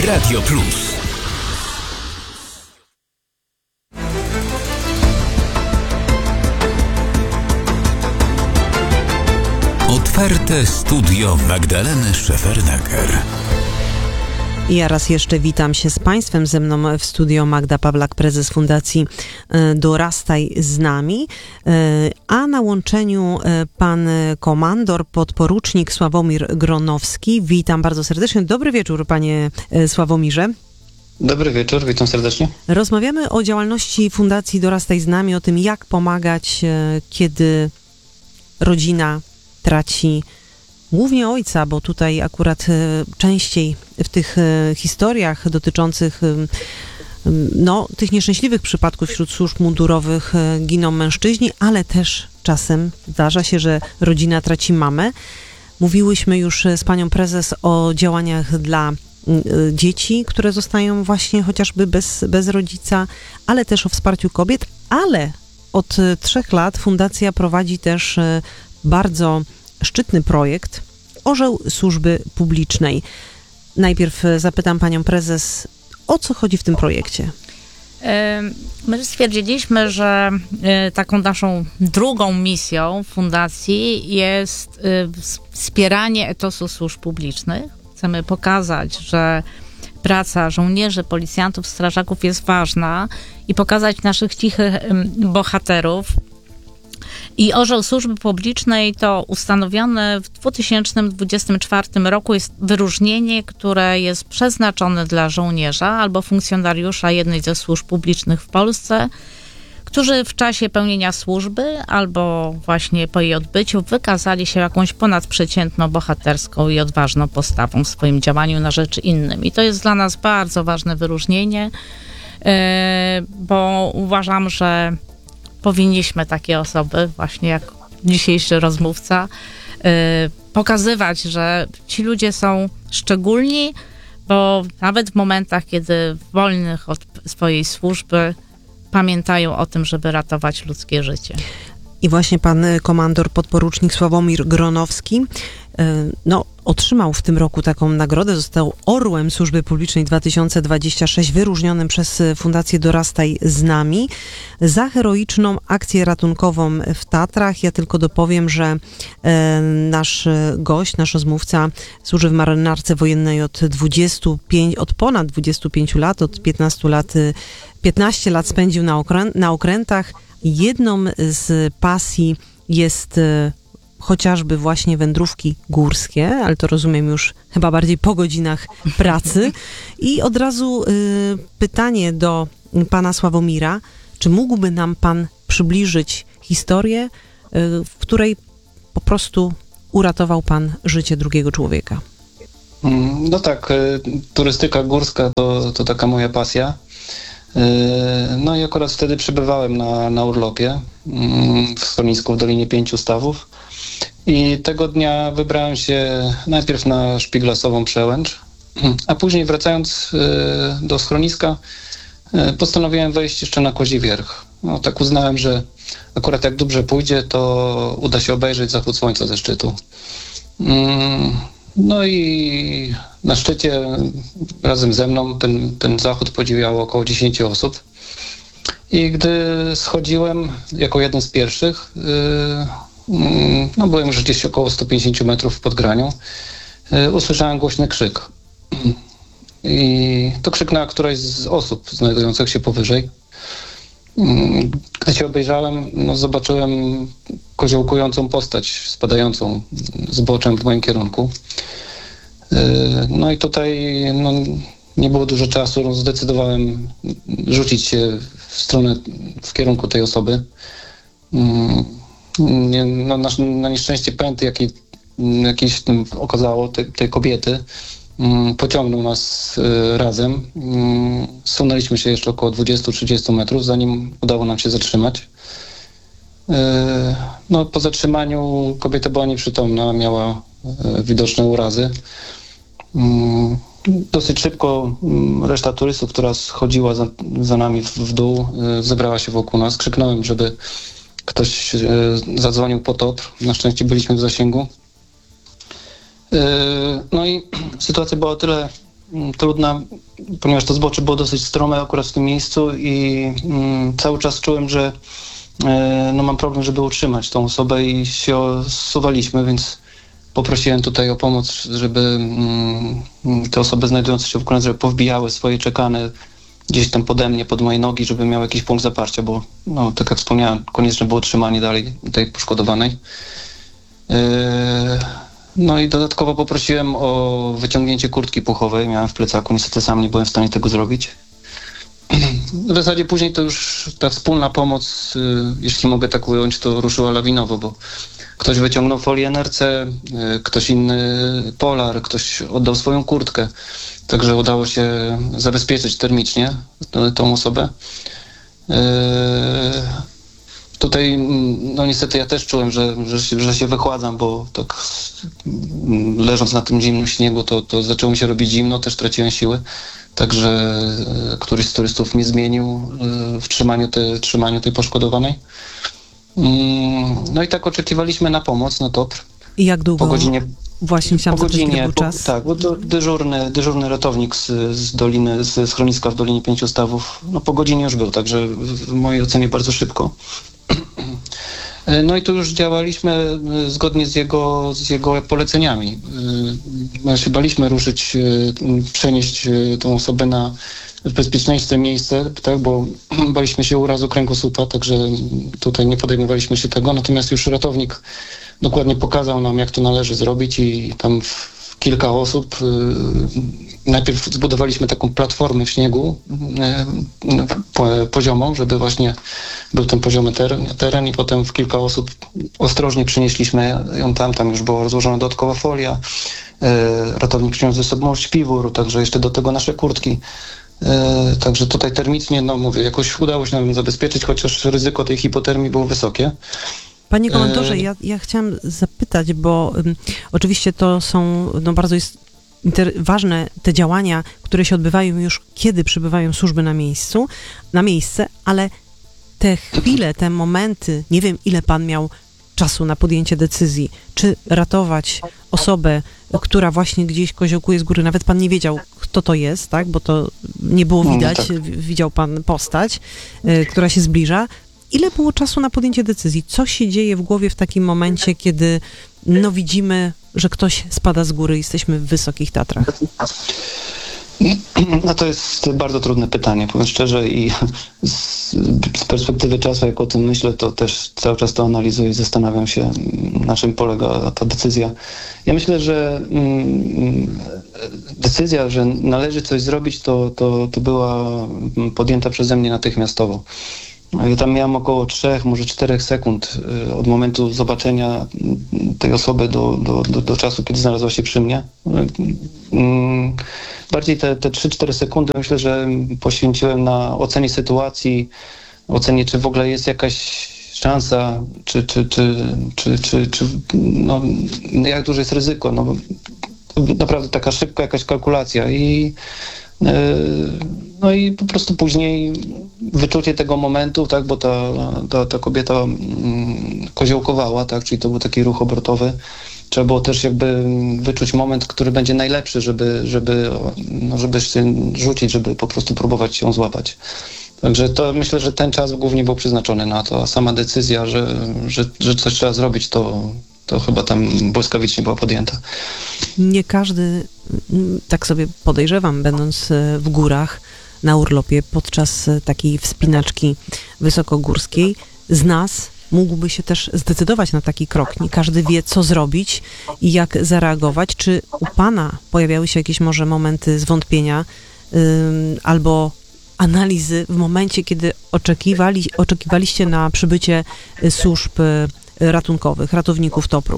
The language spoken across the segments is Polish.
Radio Plus. Otwarte studio Magdaleny Szefernaker. Ja raz jeszcze witam się z Państwem. Ze mną w studio Magda Pawlak, prezes Fundacji Dorastaj z nami, a na łączeniu pan komandor, podporucznik Sławomir Gronowski. Witam bardzo serdecznie. Dobry wieczór, panie Sławomirze. Dobry wieczór, witam serdecznie. Rozmawiamy o działalności Fundacji Dorastaj z nami, o tym, jak pomagać, kiedy rodzina traci głównie ojca, bo tutaj akurat częściej w tych historiach dotyczących tych nieszczęśliwych przypadków wśród służb mundurowych giną mężczyźni, ale też czasem zdarza się, że rodzina traci mamę. Mówiłyśmy już z panią prezes o działaniach dla dzieci, które zostają właśnie chociażby bez rodzica, ale też o wsparciu kobiet, ale od 3 lat fundacja prowadzi też bardzo szczytny projekt Orzeł Służby Publicznej. Najpierw zapytam panią prezes, o co chodzi w tym projekcie? My stwierdziliśmy, że taką naszą drugą misją fundacji jest wspieranie etosu służb publicznych. Chcemy pokazać, że praca żołnierzy, policjantów, strażaków jest ważna i pokazać naszych cichych bohaterów. I Orzeł Służby Publicznej to ustanowione w 2024 roku jest wyróżnienie, które jest przeznaczone dla żołnierza albo funkcjonariusza jednej ze służb publicznych w Polsce, którzy w czasie pełnienia służby albo właśnie po jej odbyciu wykazali się jakąś ponadprzeciętną, bohaterską i odważną postawą w swoim działaniu na rzecz innym. I to jest dla nas bardzo ważne wyróżnienie, bo uważam, że powinniśmy takie osoby, właśnie jak dzisiejszy rozmówca, pokazywać, że ci ludzie są szczególni, bo nawet w momentach, kiedy wolnych od swojej służby, pamiętają o tym, żeby ratować ludzkie życie. I właśnie pan komandor, podporucznik Sławomir Gronowski otrzymał w tym roku taką nagrodę, został Orłem Służby Publicznej 2026, wyróżnionym przez Fundację Dorastaj z nami za heroiczną akcję ratunkową w Tatrach. Ja tylko dopowiem, że nasz gość, nasz rozmówca służy w marynarce wojennej od ponad 25 lat, od 15 lat spędził na okrętach. Jedną z pasji jest chociażby właśnie wędrówki górskie, ale to rozumiem już chyba bardziej po godzinach pracy. I od razu pytanie do pana Sławomira, czy mógłby nam pan przybliżyć historię, w której po prostu uratował pan życie drugiego człowieka? No tak, turystyka górska to taka moja pasja. No i akurat wtedy przebywałem na urlopie w schronisku w Dolinie Pięciu Stawów i tego dnia wybrałem się najpierw na Szpiglasową Przełęcz, a później wracając do schroniska postanowiłem wejść jeszcze na Kozi Wierch. No, tak uznałem, że akurat jak dobrze pójdzie, to uda się obejrzeć zachód słońca ze szczytu. No i na szczycie razem ze mną ten zachód podziwiało około 10 osób. I gdy schodziłem jako jeden z pierwszych, byłem już gdzieś około 150 metrów w podgraniu, usłyszałem głośny krzyk. I to krzyknęła któraś z osób znajdujących się powyżej. Gdy się obejrzałem, zobaczyłem koziołkującą postać spadającą zboczem w moim kierunku. No i tutaj nie było dużo czasu, zdecydowałem rzucić się w kierunku tej osoby. Na nieszczęście pęd, jakiś okazało tej kobiety, pociągnął nas razem. Zsunęliśmy się jeszcze około 20-30 metrów, zanim udało nam się zatrzymać. Po zatrzymaniu kobieta była nieprzytomna, miała widoczne urazy. Dosyć szybko reszta turystów, która schodziła za nami w dół, zebrała się wokół nas. Krzyknąłem, żeby ktoś zadzwonił po TOPR. Na szczęście byliśmy w zasięgu. No i sytuacja była o tyle trudna, ponieważ to zbocze było dosyć strome akurat w tym miejscu i cały czas czułem, że mam problem, żeby utrzymać tą osobę i się zsuwaliśmy, więc poprosiłem tutaj o pomoc, żeby te osoby znajdujące się w korytarzu powbijały swoje czekany gdzieś tam pode mnie, pod moje nogi, żeby miał jakiś punkt zaparcia, bo tak jak wspomniałem, konieczne było utrzymanie dalej tej poszkodowanej. No i dodatkowo poprosiłem o wyciągnięcie kurtki puchowej, miałem w plecaku, niestety sam nie byłem w stanie tego zrobić. W zasadzie później to już ta wspólna pomoc, jeśli mogę tak ująć, to ruszyła lawinowo, bo ktoś wyciągnął folię NRC, ktoś inny polar, ktoś oddał swoją kurtkę. Także udało się zabezpieczyć termicznie tą osobę. Tutaj niestety ja też czułem, że się wychładzam, bo tak leżąc na tym zimnym śniegu, to zaczęło mi się robić zimno, też traciłem siły. Także któryś z turystów mnie zmienił w trzymaniu tej poszkodowanej. No i tak oczekiwaliśmy na pomoc, na TOPR. I jak długo? Po godzinie. Właśnie chciałam zapytać, jaki był czas. Tak, bo dyżurny ratownik z doliny, z schroniska w Dolinie Pięciu Stawów, po godzinie już był, także w mojej ocenie bardzo szybko. No i tu już działaliśmy zgodnie z jego poleceniami. My się baliśmy ruszyć, przenieść tą osobę na bezpieczniejsze miejsce, tak, bo baliśmy się urazu kręgosłupa, także tutaj nie podejmowaliśmy się tego, natomiast już ratownik dokładnie pokazał nam, jak to należy zrobić i tam kilka osób, najpierw zbudowaliśmy taką platformę w śniegu poziomą, żeby właśnie był ten poziomy teren i potem w kilka osób ostrożnie przenieśliśmy ją tam już była rozłożona dodatkowa folia, ratownik przyniósł ze sobą śpiwór, także jeszcze do tego nasze kurtki. Także tutaj termicznie, mówię, jakoś udało się nam zabezpieczyć, chociaż ryzyko tej hipotermii było wysokie. Panie komandorze, ja chciałam zapytać, bo oczywiście to są bardzo ważne te działania, które się odbywają już kiedy przybywają służby na miejsce, ale te chwile, te momenty, nie wiem ile pan miał czasu na podjęcie decyzji, czy ratować osobę, która właśnie gdzieś koziołkuje z góry, nawet pan nie wiedział, kto to jest, tak, bo to nie było widać, tak. Widział pan postać, która się zbliża. Ile było czasu na podjęcie decyzji? Co się dzieje w głowie w takim momencie, kiedy widzimy, że ktoś spada z góry i jesteśmy w Wysokich Tatrach? No to jest bardzo trudne pytanie, powiem szczerze i z perspektywy czasu, jak o tym myślę, to też cały czas to analizuję i zastanawiam się, na czym polega ta decyzja. Ja myślę, że decyzja, że należy coś zrobić, to była podjęta przeze mnie natychmiastowo. Ja tam miałem około 3, może 4 sekund od momentu zobaczenia tej osoby do czasu, kiedy znalazła się przy mnie. Bardziej te 3-4 sekundy myślę, że poświęciłem na ocenie sytuacji, ocenie, czy w ogóle jest jakaś szansa, czy jak duże jest ryzyko. Naprawdę taka szybka jakaś kalkulacja i po prostu później wyczucie tego momentu, tak, bo ta kobieta koziołkowała, tak, czyli to był taki ruch obrotowy. Trzeba było też jakby wyczuć moment, który będzie najlepszy, żeby się rzucić, żeby po prostu próbować ją złapać. Także to myślę, że ten czas głównie był przeznaczony na to, a sama decyzja, że coś trzeba zrobić, to chyba tam błyskawicznie była podjęta. Nie każdy, tak sobie podejrzewam, będąc w górach na urlopie podczas takiej wspinaczki wysokogórskiej, z nas mógłby się też zdecydować na taki krok. Nie każdy wie, co zrobić i jak zareagować. Czy u pana pojawiały się jakieś może momenty zwątpienia albo analizy w momencie, kiedy oczekiwaliście na przybycie służb ratunkowych, ratowników TOPR-u?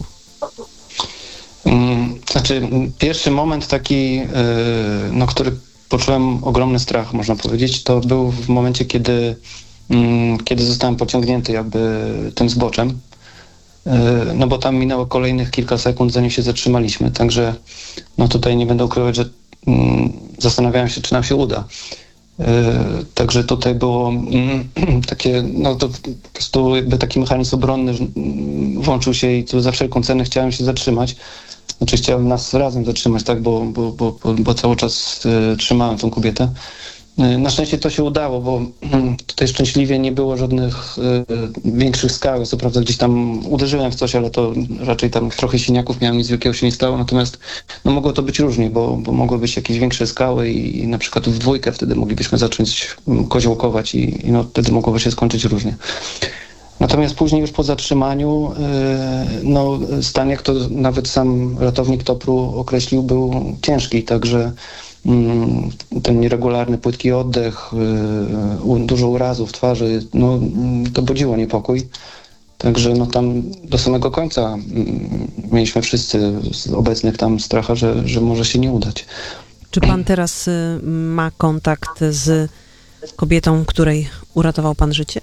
Znaczy, pierwszy moment taki, który poczułem ogromny strach, można powiedzieć, to był w momencie, kiedy zostałem pociągnięty jakby tym zboczem, bo tam minęło kolejnych kilka sekund, zanim się zatrzymaliśmy, także tutaj nie będę ukrywać, że zastanawiałem się, czy nam się uda. Także tutaj było takie, to po prostu jakby taki mechanizm obronny włączył się i tu za wszelką cenę chciałem się zatrzymać. Znaczy chciałem nas razem zatrzymać, tak, bo cały czas trzymałem tą kobietę. Na szczęście to się udało, bo tutaj szczęśliwie nie było żadnych większych skał. Co prawda gdzieś tam uderzyłem w coś, ale to raczej tam trochę siniaków miałem, nic wielkiego się nie stało. Natomiast no, mogło to być różnie, bo mogły być jakieś większe skały i na przykład w dwójkę wtedy moglibyśmy zacząć koziołkować i no, wtedy mogłoby się skończyć różnie. Natomiast później już po zatrzymaniu, no stan, jak to nawet sam ratownik TOPR-u określił, był ciężki, także ten nieregularny, płytki oddech, dużo urazów twarzy, no to budziło niepokój. Także no tam do samego końca mieliśmy wszyscy z obecnych tam stracha, że może się nie udać. Czy pan teraz ma kontakt z kobietą, której uratował pan życie?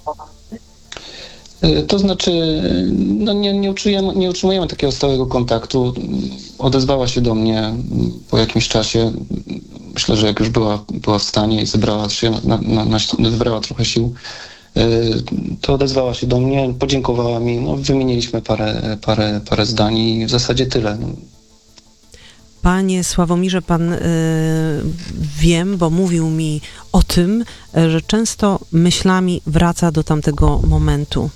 To znaczy, no nie utrzymujemy takiego stałego kontaktu. Odezwała się do mnie po jakimś czasie. Myślę, że jak już była w stanie i zebrała się, zebrała trochę sił, to odezwała się do mnie, podziękowała mi, no, wymieniliśmy parę zdań i w zasadzie tyle. Panie Sławomirze, pan wiem, bo mówił mi o tym, że często myślami wraca do tamtego momentu.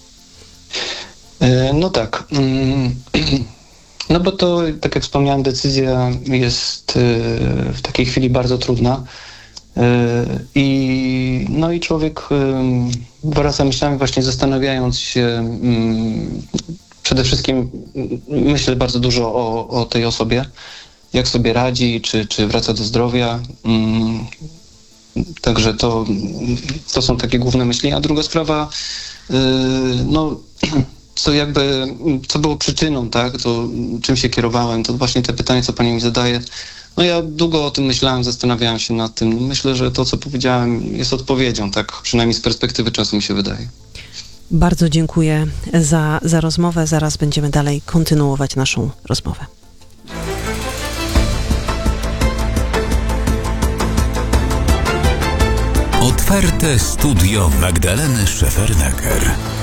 No tak. No bo to, tak jak wspomniałem, decyzja jest w takiej chwili bardzo trudna. I człowiek wraca myślami właśnie zastanawiając się, przede wszystkim myślę bardzo dużo o tej osobie, jak sobie radzi, czy wraca do zdrowia. Także to są takie główne myśli. A druga sprawa, no co było przyczyną, tak, to czym się kierowałem, to właśnie te pytanie, co pani mi zadaje. No ja długo o tym myślałem, zastanawiałem się nad tym. Myślę, że to, co powiedziałem, jest odpowiedzią, tak przynajmniej z perspektywy czasu mi się wydaje. Bardzo dziękuję za rozmowę. Zaraz będziemy dalej kontynuować naszą rozmowę. Otwarte studio Magdaleny Szefernaker.